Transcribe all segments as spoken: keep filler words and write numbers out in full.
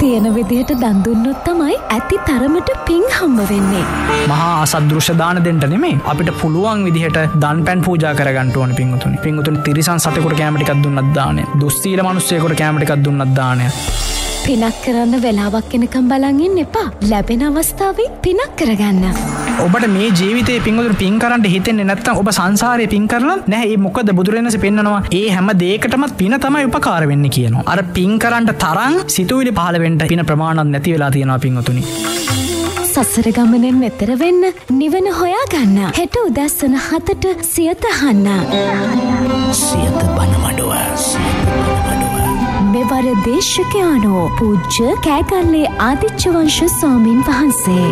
තියෙන විදිහට දන් දුන්නොත් තමයි ඇති තරමට පින් හම්බ වෙන්නේ. මහා අසදෘශ්‍ය දාන දෙන්න නෙමෙයි. අපිට පුළුවන් විදිහට දන් පැන් පූජා කරගන්න ඕනේ පින්වතුනි. පින්වතුනි තිරිසන් සතෙකුට කැම ටිකක් දුන්නත් දාණය. දුස්සීල මිනිස්සෙකුට කැම ටිකක් දුන්නත් දාණය. පිනක් කරන්න වෙලාවක් එනකම් බලන් ඉන්න එපා. ලැබෙන අවස්ථාවේ පිනක් කරගන්න. ඔබට මේ ජීවිතේ පින්වතුනි පින් කරන්න හිතෙන්නේ නැත්නම් ඔබ සංසාරේ පින් කරලා නැහැ. ඒ මොකද බුදුරජාණන්සේ පෙන්නනවා ඒ හැම දෙයකටම පින තමයි උපකාර වෙන්නේ කියනවා. අර පින් කරන්න තරම් සිතුවිලි පහළ වෙන්න පින ප්‍රමාණවත් නැති වෙලා තියෙනවා පින්වතුනි. සසර ගමනෙන් එතර වෙන්න නිවන හොයාගන්න. හෙට උදැස්සන හතට සියත අහන්න. සියත බණමඩුව. සියත බණමඩුව. මෙවර දේශකයාණෝ පූජ්‍ය කෑගල්ලේ ආදිච්චවංශ ස්වාමීන් වහන්සේ.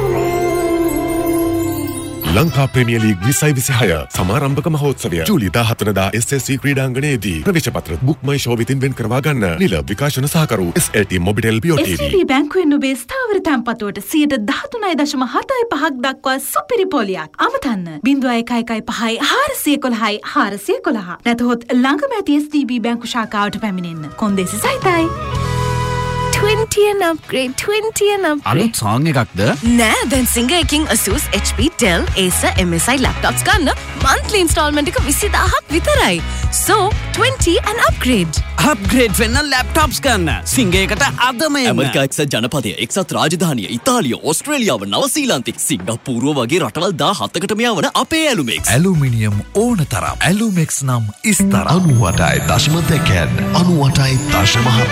ලංකා ප්‍රීමියර් ලීග් විසයි විසිහය සමාරම්භක මහෝත්සවය ජූලි දාහතර දා එස් එස් සී ක්‍රීඩාංගණයේදී ප්‍රවේශ පත්‍ර බුක් මයි ෂෝ වෙතින් වෙන් කරවා ගන්න. නිල විකාශන සහකරු S L T Mobitel බියෝටීවී. S T බී බැංකුවෙන් ඔබේ ස්ථාවර තැන්පතුවට සියයට දහතුනයි දශම හතයි පහක් දක්වා සුපිරි පොලියක්. අමතන්න බිංදුව එකයි එකයි පහයි හාරසිය එකොළහයි හාරසිය එකොළහ. නැතහොත් ළඟම ඇති එස් ටී බී බැංකු ශාඛාවට පැමිණෙන්න. කොන්දේසි සහිතයි. twenty and upgrade twenty and upgrade අලුත් සෝං එකක්ද නෑ දැන් සිංගර් එකකින් Asus H P Dell Acer M S I laptops ගන්න monthly installment එක විසි දාහක් විතරයි so twenty and upgrade upgrade වෙන්න ලැප්ටොප්ස් ගන්න සිංගර් එකට අදම එන්න ඇමරිකා එක්සත් ජනපදය එක්සත් රාජධානිය ඉතාලිය ඕස්ට්‍රේලියාව නවසීලන්තෙ සිංගප්පූරුව වගේ රටවල් දාහතකට මෙයා වන අපේ ඇලුමෙක්ස් ඇලුමිනියම් ඕන තරම් ඇලුමෙක්ස් නම් ඉස්තර අනූවටයි දශම දෙකෙන් අනූවටයි දශම හත